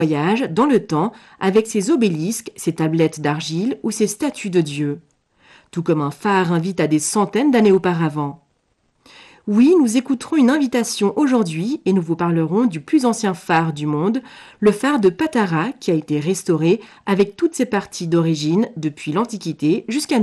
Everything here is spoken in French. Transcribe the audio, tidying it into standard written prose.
voyage dans le temps avec ses obélisques, ses tablettes d'argile ou ses statues de dieux. Tout comme un phare invite à des centaines d'années auparavant. Oui, nous écouterons une invitation aujourd'hui et nous vous parlerons du plus ancien phare du monde, le phare de Patara qui a été restauré avec toutes ses parties d'origine depuis l'Antiquité jusqu'à